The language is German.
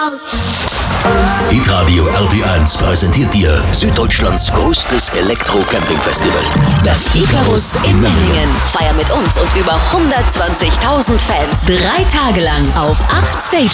Hitradio RT1 präsentiert dir Süddeutschlands größtes Elektro-Camping-Festival. Das Icarus in Memmingen. Feier mit uns und über 120.000 Fans 3 Tage lang auf 8 Stages.